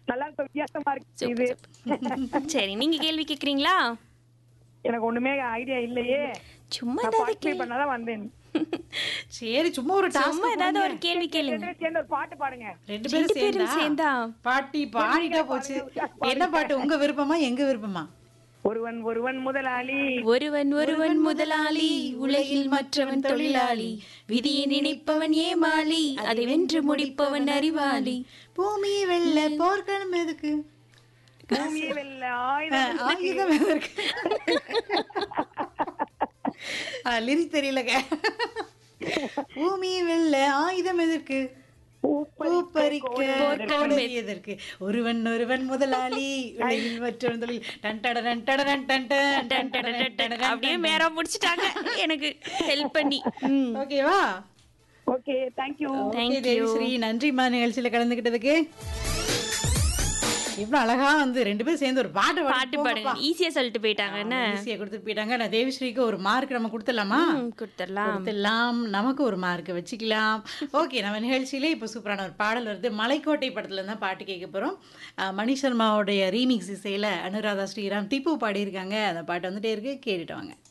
நல்லா இருக்க வித்தியாசமா இருக்கு சூப்பர், இது. சூப்பர். சரி, நீங்க கேள்வி கேக்குறீங்களா? எனக்கு ஒண்ணுமே ஐடியா இல்லையே. சும்மா நான் ஏதாவது பார்ட்டிசிபேட் பண்ணாதான் வந்தேன். சரி சும்மா ஒரு சும்மா டாஸ்க் ஏதாவது ஒரு கேள்வி கேளுங்க. சேர்ந்து ஒரு பாட்டு பாடுங்க. ரெண்டு ரெண்டு பேரும் பேரும் சேர்ந்தா? பாட்டி பாடிட்டா போச்சு. என்ன பாட்டு, உங்க விருப்பமா எங்க விருப்பமா? ஒருவன் ஒருவன் முதலாளி. ஒருவன் ஒருவன் முதலாளி, உலகில் மற்றவன் தொழிலாளி, விதியை நினைப்பவன் ஏமாளி, அதை வென்று முடிப்பவன் அறிவாளி. பூமி வெள்ள போர்க்களம் எதுக்கு? பூமியை வெல்ல ஆயுதம். ஆயுதம் எதற்கு? லிரிக் தெரியலங்க. பூமி வெள்ள ஆயுதம் எதற்கு? பூப்பறிக்க போர்க்களம் எதற்கு? ஒருவன் ஒருவன் முதலாளி, உலகில் மற்றவன் தொழில். Ton டட ton டட done done done done டட done done done. அப்படியே மேரா முடிச்சிட்டாங்க எனக்கு ஹெல்ப் பண்ணி. ஓகேவா? Okay, thank you. Thank okay Devi Sri, நன்றிம்மா நிகழ்ச்சியில கலந்துக்கிட்டதுக்கு. இவ்வளவு அழகா வந்து ரெண்டு பேரும் சேர்ந்து ஒரு பாட்டு பாட்டு பாடுங்க. ஈஸியா சொல்லிட்டு போயிட்டாங்க என்ன? ஈஸியா கொடுத்துட்டு போயிட்டாங்க. நான் தேவிஸ்ரீக்கு ஒரு மார்க் நம்ம கொடுத்துடலாமா? கொடுத்துடலாம். நமக்கு ஒரு மார்க் வச்சுக்கலாம். ஓகே, நம்ம நிகழ்ச்சியிலே இப்போ சூப்பரான ஒரு பாடல் வருது. மலைக்கோட்டை படத்துல இருந்தா பாட்டு கேட்க போறோம். மணி சர்மாவுடைய ரீமிக்ஸ் இசையில அனுராதா ஸ்ரீராம், திப்பு பாடியிருக்காங்க. அந்த பாட்டு வந்துட்டே இருக்கு, கேட்டுட்டு வாங்க.